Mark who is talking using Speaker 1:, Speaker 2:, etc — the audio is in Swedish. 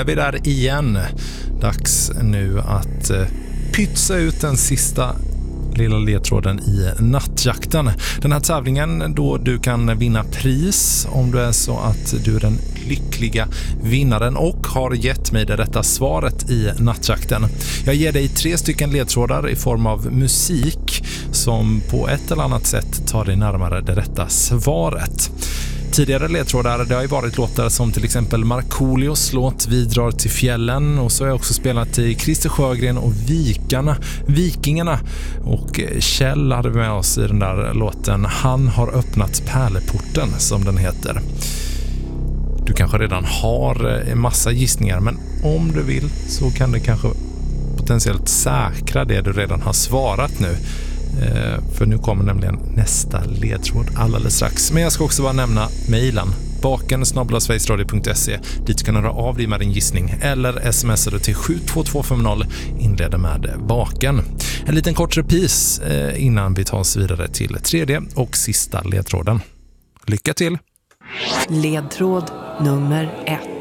Speaker 1: är vi där igen. Dags nu att pytsa ut den sista lilla ledtråden i nattjakten. Den här tävlingen då du kan vinna pris om du är så att du är den lyckliga vinnaren och har gett mig det rätta svaret i nattjakten. Jag ger dig 3 stycken ledtrådar i form av musik som på ett eller annat sätt tar dig närmare det rätta svaret. Tidigare ledtrådar, det har ju varit låtar som till exempel Markoolios låt Vi drar till fjällen, och så har jag också spelat i Christer Sjögren och Vikingarna, och Kjell hade med oss i den där låten Han har öppnat pärleporten, som den heter. Du kanske redan har en massa gissningar, men om du vill så kan du kanske potentiellt säkra det du redan har svarat nu. För nu kommer nämligen nästa ledtråd alldeles strax. Men jag ska också bara nämna mejlen baken@sverigesradio.se. Dit kan du höra av dig med din gissning eller smsa det till 72250, inleder med baken. En liten kort repris innan vi tar oss vidare till tredje och sista ledtråden. Lycka till!
Speaker 2: Ledtråd nummer 1.